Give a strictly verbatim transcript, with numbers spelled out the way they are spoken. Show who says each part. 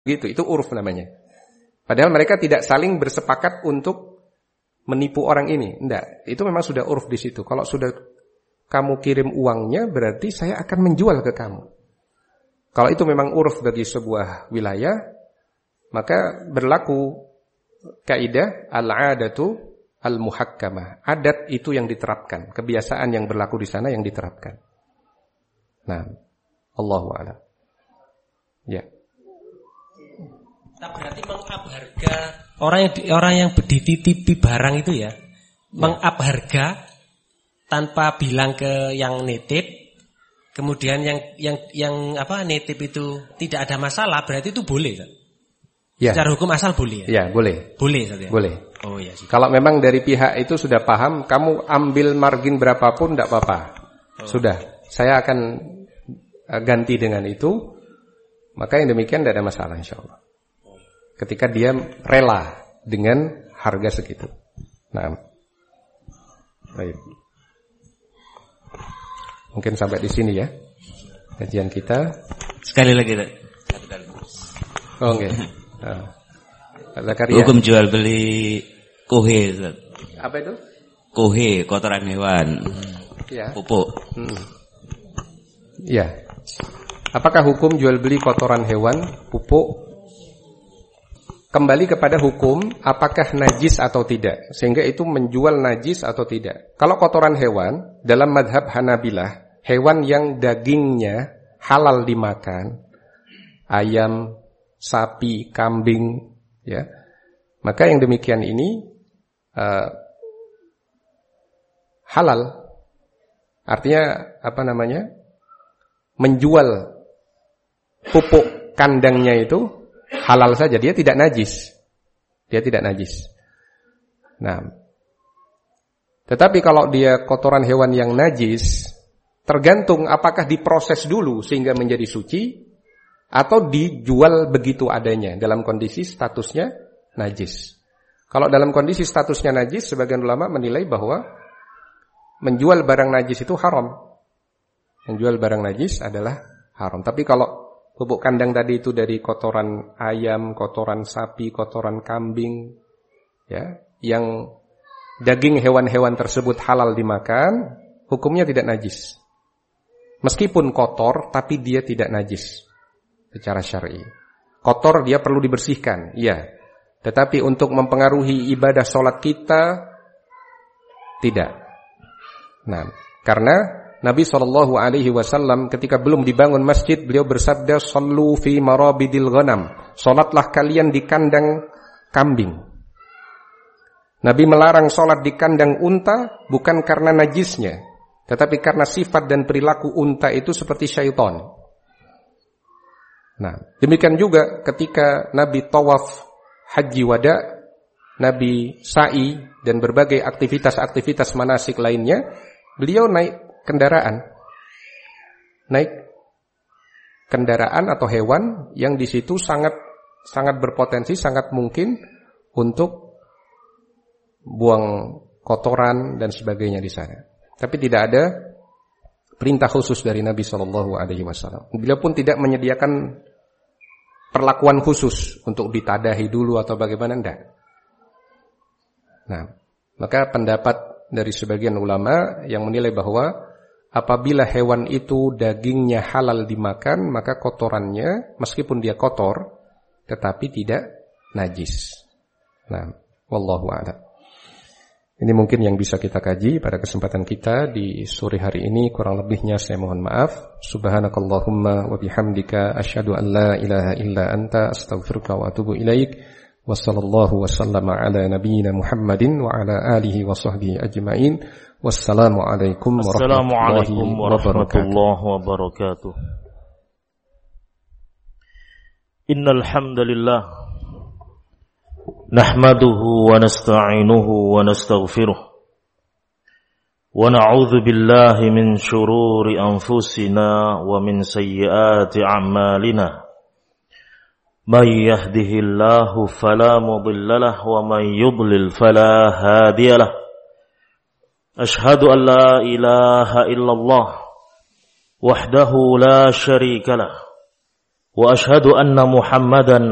Speaker 1: gitu, itu uruf namanya. Padahal mereka tidak saling bersepakat untuk menipu orang ini. Enggak, itu memang sudah uruf di situ. Kalau sudah kamu kirim uangnya, berarti saya akan menjual ke kamu. Kalau itu memang uruf bagi sebuah wilayah, maka berlaku kaidah al-'adatu al-muhakkamah. Adat itu yang diterapkan, kebiasaan yang berlaku di sana yang diterapkan. Nah, Allahu a'lam. Ya.
Speaker 2: Nah, berarti meng-up harga orang yang orang yang dititipi barang itu ya, ya. Meng-up harga tanpa bilang ke yang nitip, kemudian yang yang yang apa nitip itu tidak ada masalah, berarti itu boleh kan? Ya. Secara hukum asal boleh ya?
Speaker 1: Ya, boleh.
Speaker 2: Boleh saja.
Speaker 1: Boleh.
Speaker 2: Oh iya sih.
Speaker 1: Kalau memang dari pihak itu sudah paham, kamu ambil margin berapapun tidak apa-apa. Oh. Sudah, saya akan ganti dengan itu, maka yang demikian tidak ada masalah insyaallah. Ketika dia rela dengan harga segitu. Nah, baik. Mungkin sampai di sini ya kajian kita.
Speaker 3: Sekali lagi.
Speaker 1: Oh, oke. Okay. Nah.
Speaker 3: Hukum jual beli kohe.
Speaker 1: Apa itu?
Speaker 3: Kohe, kotoran hewan.
Speaker 1: Ya.
Speaker 3: Pupuk.
Speaker 1: Hmm. Ya. Apakah hukum jual beli kotoran hewan, pupuk? Kembali kepada hukum apakah najis atau tidak, sehingga itu menjual najis atau tidak. Kalau kotoran hewan dalam madhab Hanabilah, hewan yang dagingnya halal dimakan, ayam, sapi, kambing, ya, maka yang demikian ini uh, halal. Artinya apa namanya? Menjual pupuk kandangnya itu halal saja, dia tidak najis. Dia tidak najis. Nah, tetapi kalau dia kotoran hewan yang najis, tergantung apakah diproses dulu sehingga menjadi suci atau dijual begitu adanya dalam kondisi statusnya najis. Kalau dalam kondisi statusnya najis, sebagian ulama menilai bahwa menjual barang najis itu haram. Menjual barang najis adalah haram. Tapi kalau pupuk kandang tadi itu dari kotoran ayam, kotoran sapi, kotoran kambing, ya, yang daging hewan-hewan tersebut halal dimakan, hukumnya tidak najis. Meskipun kotor, tapi dia tidak najis secara syar'i. Kotor dia perlu dibersihkan, iya. Tetapi untuk mempengaruhi ibadah sholat kita, tidak. Nah, karena Nabi shallallahu alaihi wasallam ketika belum dibangun masjid, beliau bersabda, "Shallu fi marabidil ghanam." Salatlah kalian di kandang kambing. Nabi melarang salat di kandang unta bukan karena najisnya, tetapi karena sifat dan perilaku unta itu seperti syaitan. Nah, demikian juga ketika Nabi tawaf haji wada, Nabi sa'i dan berbagai aktivitas-aktivitas manasik lainnya, beliau naik kendaraan, naik kendaraan atau hewan yang di situ sangat sangat berpotensi, sangat mungkin untuk buang kotoran dan sebagainya di sana. Tapi tidak ada perintah khusus dari Nabi shallallahu alaihi wasallam. Beliau pun tidak menyediakan perlakuan khusus untuk ditadahi dulu atau bagaimana, enggak. Nah, maka pendapat dari sebagian ulama yang menilai bahwa apabila hewan itu dagingnya halal dimakan, maka kotorannya meskipun dia kotor tetapi tidak najis. Nah, wallahu a'lam. Ini mungkin yang bisa kita kaji pada kesempatan kita di sore hari ini. Kurang lebihnya saya mohon maaf. Subhanakallahumma wa bihamdika asyhadu an la ilaha illa anta astaghfiruka wa atubu ilaik. Wa sallallahu wa sallama ala nabiyyina Muhammadin wa ala alihi wa sahbihi ajma'in. Wassalamualaikum warahmatullahi wabarakatuh.
Speaker 4: Innal hamdalillah nahmaduhu wa nasta'inuhu wa nastaghfiruh wa na'udzu billahi min shururi anfusina wa min sayyiati a'malina. May yahdihillahu fala mudilla lahu wa may yudlil fala hadiya lahu. Ashhadu an la ilaha illallah wahdahu la syarika lah wa ashhadu anna Muhammadan